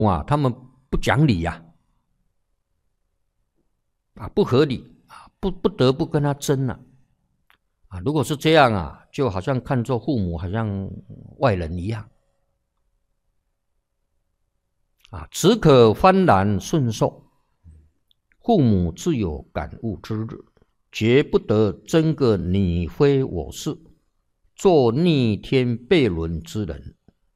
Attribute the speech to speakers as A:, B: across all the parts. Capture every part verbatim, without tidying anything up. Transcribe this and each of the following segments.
A: 哇，他们不讲理呀、啊，啊，不合理啊，不不得不跟他争了 啊，啊。如果是这样啊，就好像看作父母好像外人一样啊，只可幡然顺受，父母自有感悟之日，绝不得争个你非我是，做逆天悖论之人。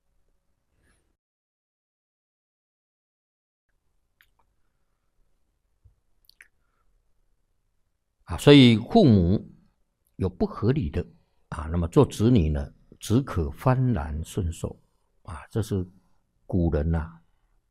A: 啊，所以父母有不合理的啊，那么做子女呢，只可幡然顺受啊，这是古人呐、啊，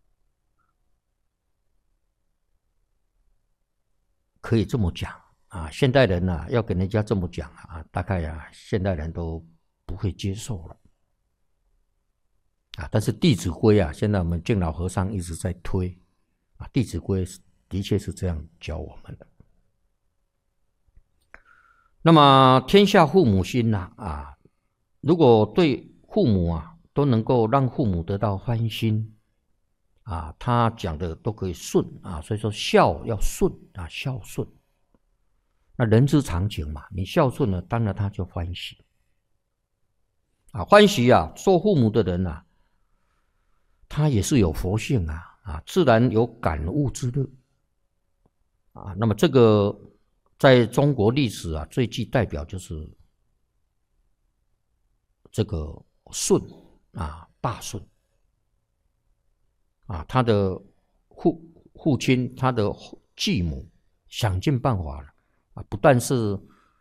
A: 可以这么讲啊。现代人呐、啊，要跟人家这么讲啊，大概啊，现代人都不会接受了啊。但是《弟子规》啊，现在我们敬老和尚一直在推啊，《弟子规》的确是这样教我们的。那么天下父母心呐 啊, 啊，如果对父母啊都能够让父母得到欢心啊，他讲的都可以顺啊，所以说孝要顺啊，孝顺。那人之常情嘛，你孝顺了，当然他就欢喜啊，欢喜啊，做父母的人啊，他也是有佛性啊啊，自然有感悟之乐啊。那么这个在中国历史啊，最具代表就是这个舜啊，大舜啊，他的父父亲，他的继母想尽办法了啊，不但是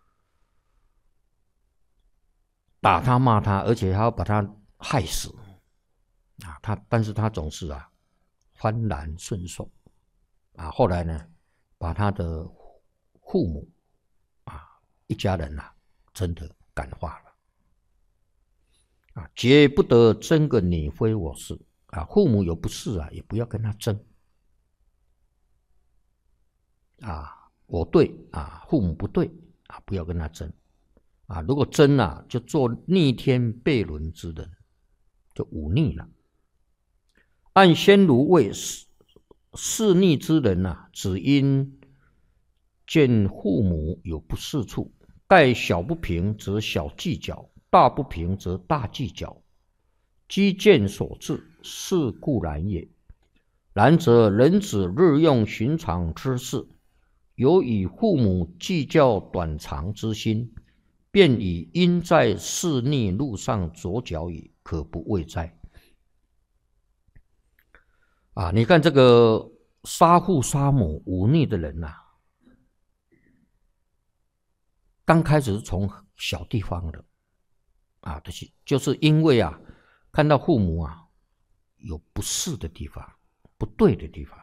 A: 打他骂他，而且还要把他害死啊。他但是他总是啊幡然顺受啊。后来呢，把他的父母啊一家人啊真的感化了啊，绝不得争个你非我是啊。父母有不是啊，也不要跟他争啊。我对啊，父母不对啊，不要跟他争啊。如果争啊，就做逆天悖论之人，就忤逆了。按先儒谓，弑逆之人啊，只因见父母有不是处，待小不平则小计较，大不平则大计较，积见所致，是固然也。然则人子日用寻常之事，有与父母计较短长之心，便已因在弑逆路上着脚矣，可不畏哉。啊，你看这个杀父杀母忤逆的人呐、啊，刚开始是从小地方的啊，就是就是因为啊，看到父母啊有不是的地方、不对的地方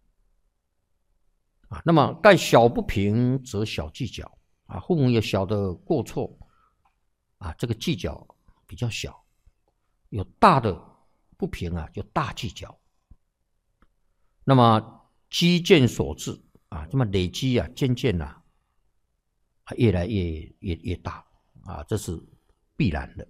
A: 啊，那么盖小不平则小计较啊，父母有小的过错啊，这个计较比较小；有大的不平啊，就大计较。那么积渐所致啊，这么累积啊，渐渐啊，越来越越越大啊，这是必然的。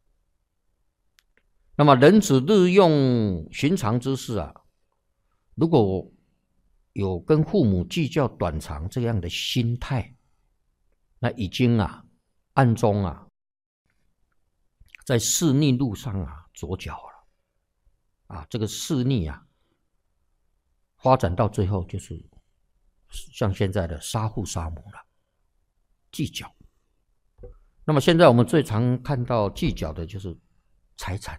A: 那么人子日用寻常之事啊，如果有跟父母计较短长这样的心态，那已经啊暗中啊在弑逆路上啊着脚了啊，这个弑逆啊。发展到最后就是像现在的杀父杀母了，计较。那么现在我们最常看到计较的就是财产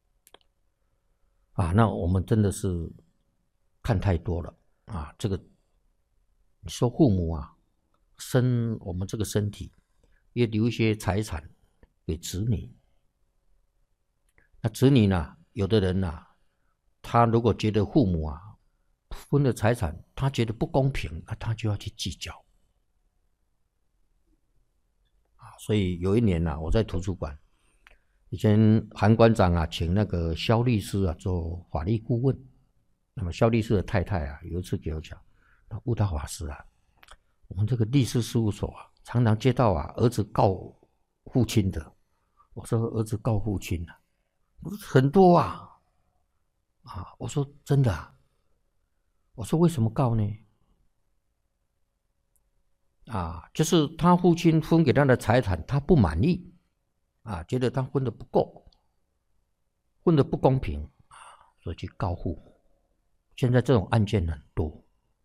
A: 啊，那我们真的是看太多了啊。这个你说父母啊，生我们这个身体，也留一些财产给子女。那子女呢，有的人啊，他如果觉得父母啊分的财产，他觉得不公平，那他就要去计较啊。所以有一年啊，我在图书馆，以前韩馆长啊，请那个萧律师啊做法律顾问。那么萧律师的太太啊，有一次给我讲，悟道法师啊，我们这个律师事务所啊，常常接到啊儿子告父亲的。我说儿子告父亲啊，我说很多啊。 啊，我说真的啊，我说为什么告呢？啊，就是他父亲分给他的财产，他不满意，啊，觉得他分的不够，分的不公平，啊，所以去告父母。现在这种案件很多。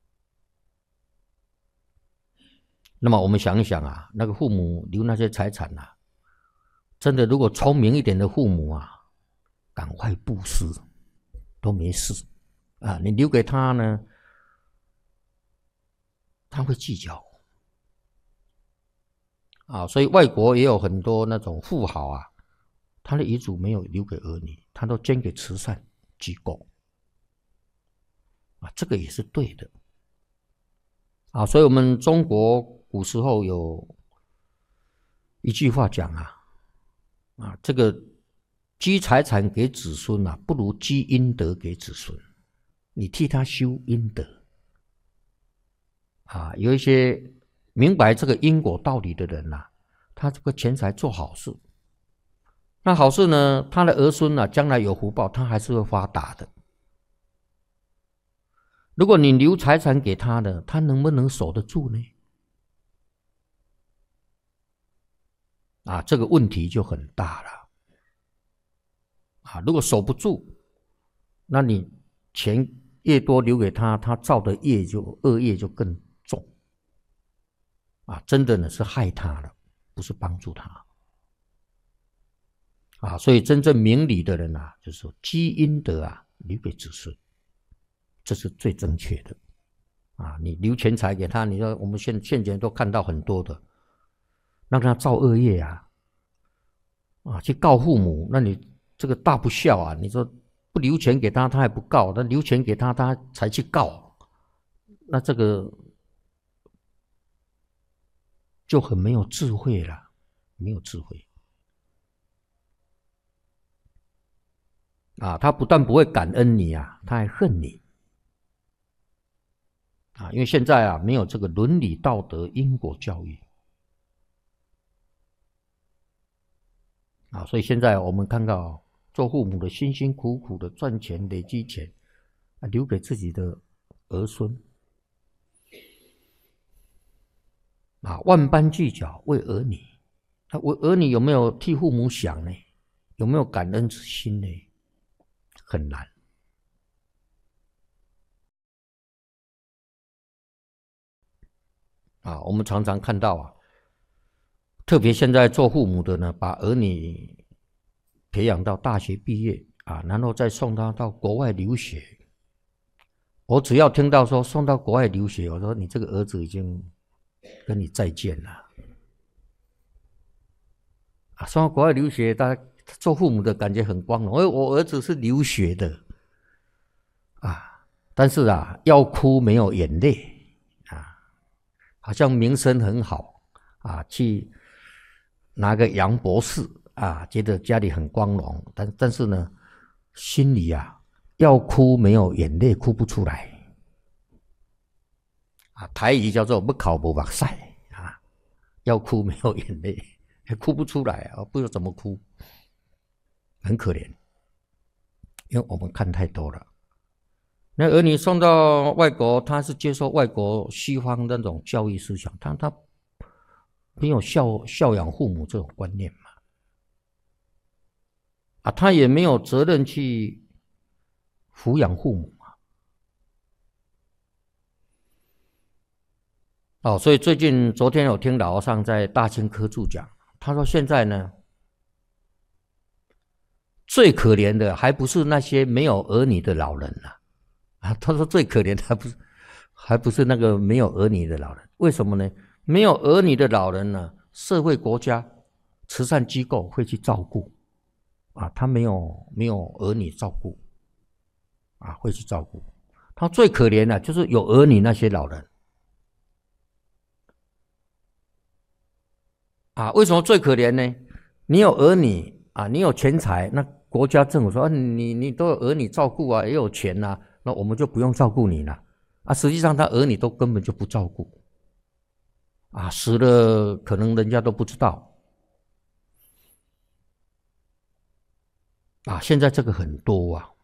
A: 那么我们想一想啊，那个父母留那些财产啊，真的如果聪明一点的父母啊，赶快布施，都没事啊。你留给他呢，他会计较啊。所以外国也有很多那种富豪啊，他的遗嘱没有留给儿女，他都捐给慈善机构啊，这个也是对的啊。所以我们中国古时候有一句话讲啊，啊，这个积财产给子孙啊，不如积阴德给子孙。你替他修阴德啊，有一些明白这个因果道理的人啊，他这个钱财做好事，那好事呢，他的儿孙啊，将来有福报，他还是会发达的。如果你留财产给他的，他能不能守得住呢？啊，这个问题就很大了。啊，如果守不住，那你钱越多留给他，他造的业就恶业就更重。啊，真的呢是害他了，不是帮助他。啊，所以真正明理的人啊，就是说积阴德啊，留给子孙，这是最正确的。啊，你留钱财给他，你说我们现现前都看到很多的，让他造恶业啊，啊，去告父母，那你这个大不孝啊！你说不留钱给他，他还不告；那留钱给他，他才去告，那这个就很没有智慧了，没有智慧啊！他不但不会感恩你啊，他还恨你啊！因为现在啊，没有这个伦理道德因果教育啊，所以现在我们看到做父母的辛辛苦苦的赚钱累积钱啊，留给自己的儿孙啊，万般计较为儿女，那为儿女有没有替父母想呢？有没有感恩之心呢？很难啊！我们常常看到啊，特别现在做父母的呢，把儿女培养到大学毕业啊，然后再送他到国外留学。我只要听到说送到国外留学，我说你这个儿子已经跟你再见了啊！送到国外留学，大家做父母的感觉很光荣，因为我儿子是留学的啊，但是啊，要哭没有眼泪啊，好像名声很好啊，去拿个洋博士啊，觉得家里很光荣，但但是呢，心里啊要哭没有眼泪，哭不出来啊。台语叫做不考不目屎啊，要哭没有眼泪，哭不出来啊，不知道怎么哭，很可怜，因为我们看太多了。那儿女送到外国，他是接受外国西方那种教育思想，他他没有孝孝养父母这种观念嘛，啊，他也没有责任去抚养父母嘛，哦，所以最近昨天有听老和尚在大清科注讲，他说现在呢，最可怜的还不是那些没有儿女的老人啊。啊，他说最可怜的还不是还不是那个没有儿女的老人，为什么呢？没有儿女的老人呢，社会国家慈善机构会去照顾啊，他没有没有儿女照顾啊，会去照顾。他最可怜的就是有儿女那些老人啊，为什么最可怜呢？你有儿女啊，你有钱财，那国家政府说、啊、你你都有儿女照顾啊，也有钱啊，那我们就不用照顾你了啊。实际上他儿女都根本就不照顾啊，死了可能人家都不知道啊。现在这个很多啊